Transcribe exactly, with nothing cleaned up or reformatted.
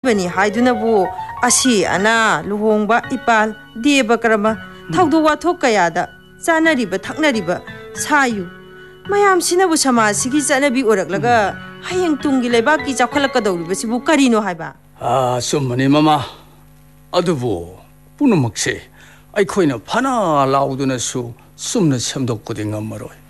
ꯆꯠꯅꯔꯤꯕꯅꯤ ꯍꯥꯏꯗꯨꯅꯕꯨ ꯑꯁꯤ ꯑꯅꯥ ꯂꯨꯍꯣꯡꯕ ꯏꯄꯥꯜ ꯗꯦꯕ ꯀꯔꯃ ꯊꯧꯗꯣꯛ ꯋꯥꯊꯣꯛ ꯀꯌꯥꯗ ꯆꯥꯅꯔꯤꯕ ꯊꯛꯅꯔꯤꯕ ꯁꯥꯌꯨ ꯃꯌꯥꯝꯁꯤꯅꯕꯨ ꯁꯃꯥꯖꯁꯤꯒꯤ ꯆꯠꯅꯕꯤ ꯑꯣꯏꯔꯛꯂꯒ ꯍꯌꯦꯡ ꯇꯨꯡꯒꯤ ꯂꯩꯕꯥꯛꯀꯤ ꯆꯥꯎꯈꯠꯂꯛꯀꯗꯧꯔꯤꯕꯁꯤꯕꯨ ꯀꯔꯤꯅꯣ ꯍꯥꯏꯕ? ꯑꯥ ꯆꯨꯝꯕꯅꯤ ꯃꯃꯥ. ꯑꯗꯨꯕꯨ ꯄꯨꯝꯅꯃꯛꯁꯦ ꯑꯩꯈꯣꯏꯅ ꯐꯅ ꯂꯥꯎꯗꯨꯅꯁꯨ ꯆꯨꯝꯅ ꯁꯦꯝꯗꯣꯛꯄꯗꯤ ꯉꯝꯃꯔꯣꯏ.